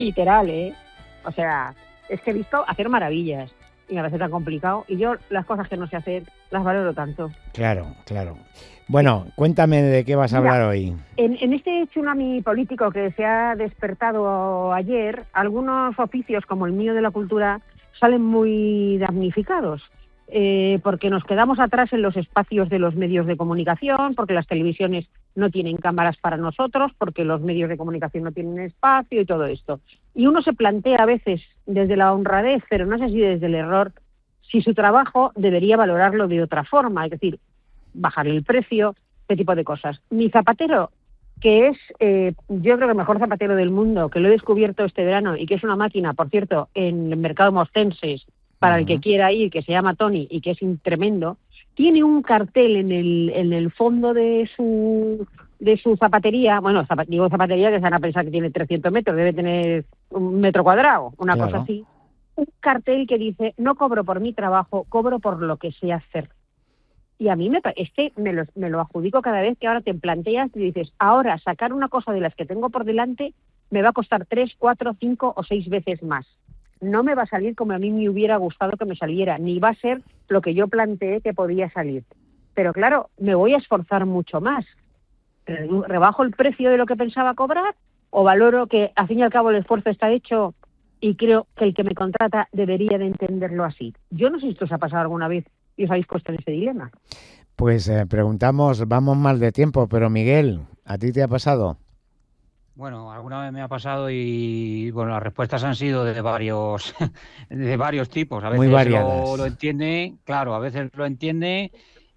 literal, ¿eh? O sea, es que he visto hacer maravillas y me parece tan complicado. Y yo las cosas que no sé hacer las valoro tanto. Claro, claro. Bueno, cuéntame de qué vas a hablar hoy. En este tsunami político que se ha despertado ayer, algunos oficios como el mío de la cultura salen muy damnificados. Porque nos quedamos atrás en los espacios de los medios de comunicación, porque las televisiones no tienen cámaras para nosotros, porque los medios de comunicación no tienen espacio y todo esto. Y uno se plantea a veces desde la honradez, pero no sé si desde el error, si su trabajo debería valorarlo de otra forma, es decir, bajar el precio, este tipo de cosas. Mi zapatero, que es yo creo que el mejor zapatero del mundo, que lo he descubierto este verano y que es una máquina, por cierto, en el mercado Mostenses, para el que quiera ir, que se llama Tony y que es tremendo, tiene un cartel en el fondo de su zapatería, bueno, digo zapatería que se van a pensar que tiene 300 metros, debe tener 1 metro cuadrado, una cosa así, un cartel que dice, no cobro por mi trabajo, cobro por lo que sé hacer. Y a mí me lo adjudico cada vez que ahora te planteas y dices, ahora sacar una cosa de las que tengo por delante me va a costar 3, 4, 5 o 6 veces más. No me va a salir como a mí me hubiera gustado que me saliera, ni va a ser lo que yo planteé que podía salir. Pero claro, me voy a esforzar mucho más. ¿Rebajo el precio de lo que pensaba cobrar o valoro que al fin y al cabo el esfuerzo está hecho y creo que el que me contrata debería de entenderlo así? Yo no sé si esto os ha pasado alguna vez y os habéis puesto en ese dilema. Pues preguntamos, vamos mal de tiempo, pero Miguel, ¿a ti te ha pasado? Bueno, alguna vez me ha pasado y bueno, las respuestas han sido de varios de varios tipos. A Muy veces variadas. lo entiende, claro, a veces lo entiende,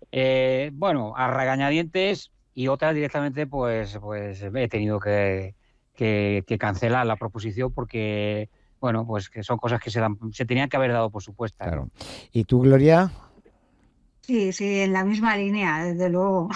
bueno, a regañadientes y otras directamente, pues he tenido que cancelar la proposición porque, bueno, pues que son cosas que se tenían que haber dado por supuestas. Claro. ¿Y tú, Gloria? Sí, en la misma línea, desde luego.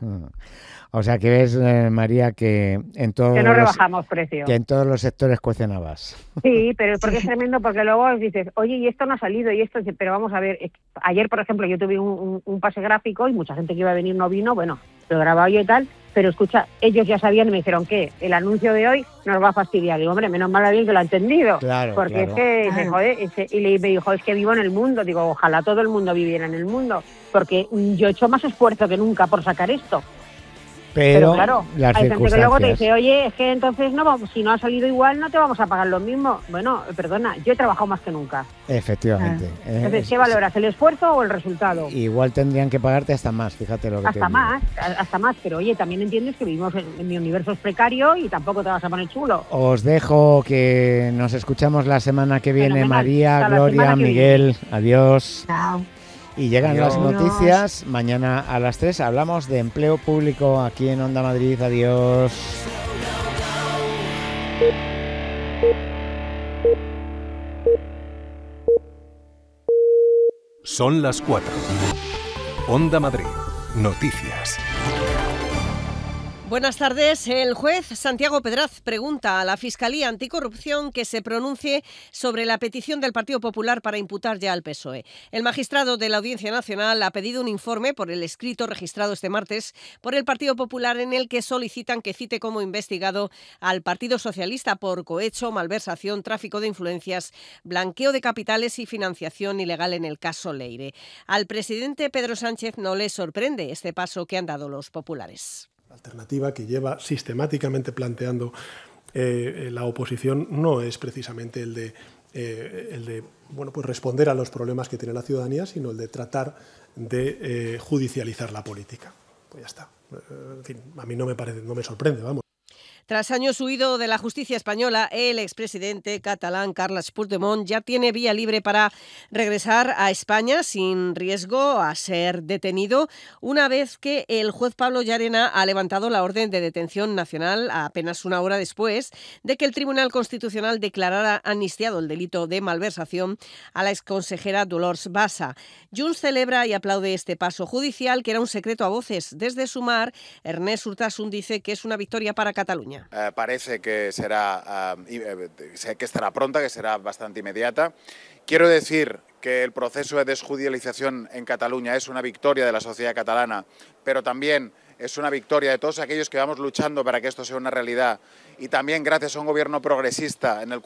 O sea que ves, María, que en todos que no rebajamos precio. Que en todos los sectores cuecen habas. Sí, pero porque es tremendo, porque luego dices, oye, y esto no ha salido, y esto, pero vamos a ver, ayer, por ejemplo, yo tuve un pase gráfico y mucha gente que iba a venir no vino, bueno, lo grababa yo y tal, pero escucha, ellos ya sabían y me dijeron que el anuncio de hoy nos va a fastidiar. Digo, hombre, menos mal bien que lo ha entendido. Claro, porque claro. Es que, dice, joder, me dijo, es que vivo en el mundo. Digo, ojalá todo el mundo viviera en el mundo, porque yo he hecho más esfuerzo que nunca por sacar esto. Pero claro, hay gente que luego te dice, oye, es que entonces no vamos, si no ha salido igual no te vamos a pagar lo mismo. Bueno, perdona, yo he trabajado más que nunca. Efectivamente. Entonces, ¿qué valoras, el esfuerzo o el resultado? Igual tendrían que pagarte hasta más, fíjate lo que te digo. Hasta más, pero oye, también entiendes que vivimos en mi universo es precario y tampoco te vas a poner chulo. Os dejo, que nos escuchamos la semana que viene. Fenomenal. María, Gloria, Miguel, adiós. Chao. Y llegan las noticias. Mañana a las 3 hablamos de empleo público aquí en Onda Madrid. Adiós. Son las 4. Onda Madrid. Noticias. Buenas tardes. El juez Santiago Pedraz pregunta a la Fiscalía Anticorrupción que se pronuncie sobre la petición del Partido Popular para imputar ya al PSOE. El magistrado de la Audiencia Nacional ha pedido un informe por el escrito registrado este martes por el Partido Popular en el que solicitan que cite como investigado al Partido Socialista por cohecho, malversación, tráfico de influencias, blanqueo de capitales y financiación ilegal en el caso Leire. Al presidente Pedro Sánchez no le sorprende este paso que han dado los populares. La alternativa que lleva sistemáticamente planteando la oposición no es precisamente el de pues responder a los problemas que tiene la ciudadanía, sino el de tratar de judicializar la política. Pues ya está. En fin, a mí no me sorprende, vamos. Tras años huido de la justicia española, el expresidente catalán Carles Puigdemont ya tiene vía libre para regresar a España sin riesgo a ser detenido, una vez que el juez Pablo Llarena ha levantado la orden de detención nacional apenas una hora después de que el Tribunal Constitucional declarara amnistiado el delito de malversación a la exconsejera Dolors Bassa. Junts celebra y aplaude este paso judicial, que era un secreto a voces. Desde Sumar, Ernest Urtasun dice que es una victoria para Cataluña. Parece que será que estará pronta, que será bastante inmediata. Quiero decir que el proceso de desjudicialización en Cataluña es una victoria de la sociedad catalana, pero también es una victoria de todos aquellos que vamos luchando para que esto sea una realidad, y también gracias a un gobierno progresista en el cual